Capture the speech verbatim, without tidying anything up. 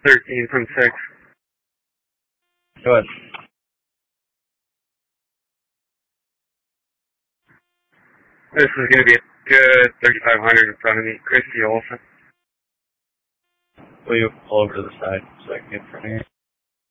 thirteen from six. Go ahead. This is going to be a good thirty-five hundred in front of me. Christy Olson. Will you pull over to the side so I can get in front of you?